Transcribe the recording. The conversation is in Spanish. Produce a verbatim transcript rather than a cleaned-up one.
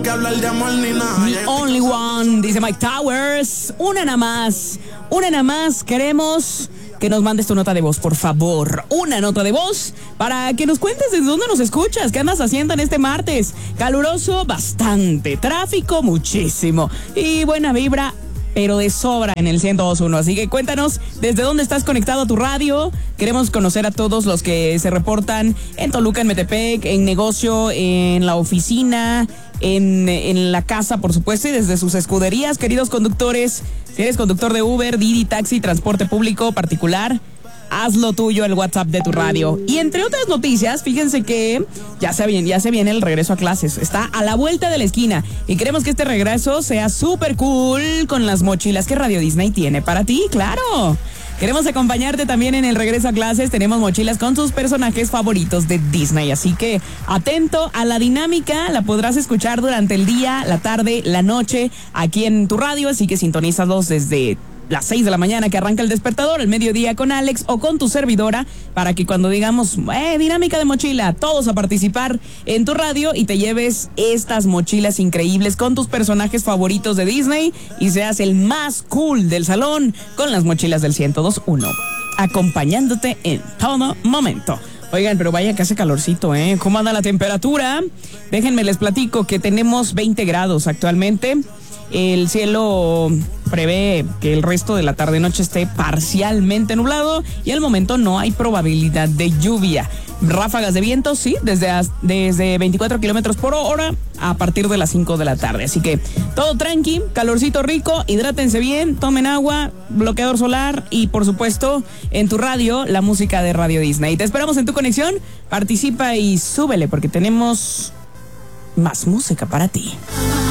que hablar de amor ni nada. The only one, dice Mike Towers. Una nada más, una nada más. Queremos que nos mandes tu nota de voz, por favor. Una nota de voz para que nos cuentes desde dónde nos escuchas, qué andas haciendo en este martes. Caluroso, bastante. Tráfico, muchísimo. Y buena vibra, pero de sobra en el ciento dos punto uno. Así que cuéntanos desde dónde estás conectado a tu radio. Queremos conocer a todos los que se reportan en Toluca, en Metepec, en negocio, en la oficina, en, en la casa, por supuesto, y desde sus escuderías. Queridos conductores, si eres conductor de Uber, Didi, taxi, transporte público particular, haz lo tuyo, el WhatsApp de tu radio. Y entre otras noticias, fíjense que ya se viene, ya se viene el regreso a clases. Está a la vuelta de la esquina y queremos que este regreso sea súper cool con las mochilas que Radio Disney tiene para ti, claro. Queremos acompañarte también en el regreso a clases. Tenemos mochilas con tus personajes favoritos de Disney. Así que atento a la dinámica. La podrás escuchar durante el día, la tarde, la noche, aquí en tu radio. Así que sintonízalos desde las seis de la mañana que arranca el despertador, el mediodía con Alex o con tu servidora, para que cuando digamos, eh, dinámica de mochila, todos a participar en tu radio y te lleves estas mochilas increíbles con tus personajes favoritos de Disney y seas el más cool del salón con las mochilas del ciento dos punto uno, acompañándote en todo momento. Oigan, pero vaya que hace calorcito, ¿eh? ¿Cómo anda la temperatura? Déjenme les platico que tenemos veinte grados actualmente. El cielo prevé que el resto de la tarde-noche esté parcialmente nublado y al momento no hay probabilidad de lluvia. Ráfagas de viento, sí, desde, desde veinticuatro kilómetros por hora a partir de las cinco de la tarde. Así que todo tranqui, calorcito rico, hidrátense bien, tomen agua, bloqueador solar y por supuesto en tu radio la música de Radio Disney. Te esperamos en tu conexión, participa y súbele porque tenemos más música para ti.